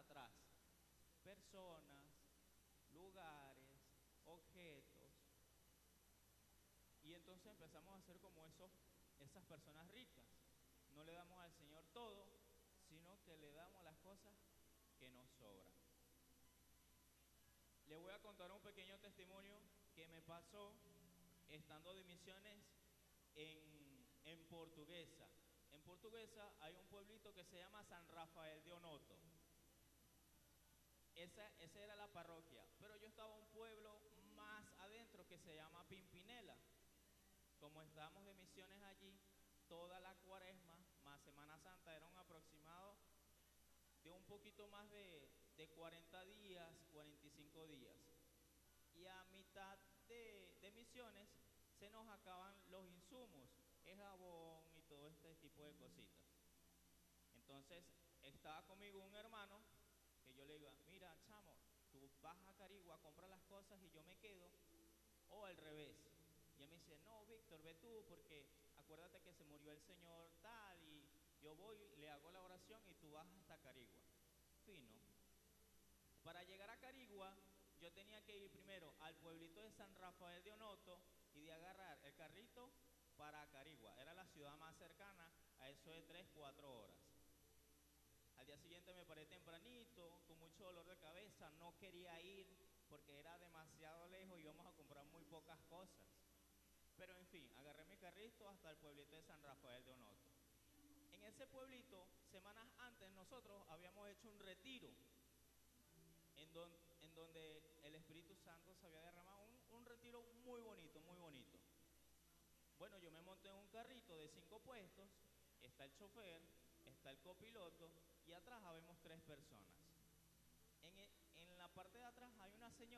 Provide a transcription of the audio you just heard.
atrás personas, lugares, objetos, y entonces empezamos a ser como esas personas ricas. No le damos al Señor todo, sino que le damos las cosas que nos sobran. Le voy a contar un pequeño testimonio que me pasó estando de misiones en Portuguesa. En Portuguesa hay un pueblito que se llama San Rafael de Onoto. Esa era la parroquia, pero yo estaba en un pueblo más adentro que se llama Pimpinela. Como estábamos de misiones allí, toda la cuaresma más Semana Santa era un aproximado de un poquito más de 40 días, 45 días. Y a mitad de misiones se nos acaban los insumos, el jabón y todo este tipo de cositas. Entonces estaba conmigo un hermano que yo le digo, mira chamo, tú vas a Carigua, compras las cosas y yo me quedo, o al revés. Y él me dice, no, Víctor, ve tú, porque acuérdate que se murió el Señor tal, y yo voy, le hago la oración y tú vas hasta Carigua. Fino. Para llegar a Carigua, yo tenía que ir primero al pueblito de San Rafael de Onoto y de agarrar el carrito para Carigua. Era la ciudad más cercana, a eso de 3, 4 horas. Al día siguiente me paré tempranito, con mucho dolor de cabeza, no quería ir porque era demasiado lejos y íbamos a comprar muy pocas cosas. Pero en fin, agarré mi carrito hasta el pueblito de San Rafael de Onoto. En ese pueblito, semanas antes, nosotros habíamos hecho un retiro en donde el Espíritu Santo se había derramado, un retiro muy bonito, muy bonito. Bueno, yo me monté en un carrito de 5 puestos, está el chofer, está el copiloto y atrás habemos 3 personas. En la parte de atrás hay una señora